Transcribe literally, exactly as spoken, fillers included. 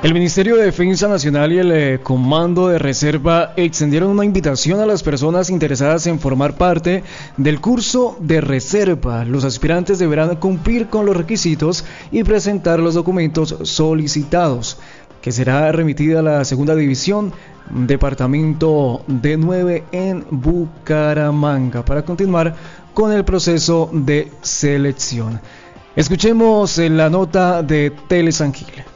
El Ministerio de Defensa Nacional y el eh, Comando de Reserva extendieron una invitación a las personas interesadas en formar parte del curso de reserva. Los aspirantes deberán cumplir con los requisitos y presentar los documentos solicitados, que será remitida a la Segunda División, Departamento D nueve en Bucaramanga, para continuar con el proceso de selección. Escuchemos la nota de Tele San Gil.